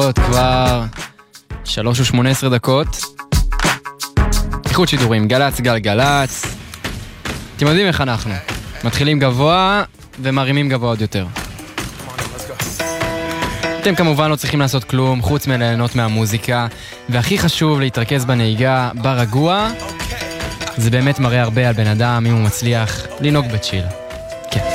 כבר 3:18. איכות שידורים, גלץ גלגלץ. אתם יודעים איך אנחנו מתחילים גבוה ומרימים גבוה עוד יותר. אתם כמובן לא צריכים לעשות כלום חוץ מליהנות מהמוזיקה, והכי חשוב להתרכז בנהיגה ברגוע. זה באמת מראה הרבה על בן אדם אם הוא מצליח לנהוג בצ'יל.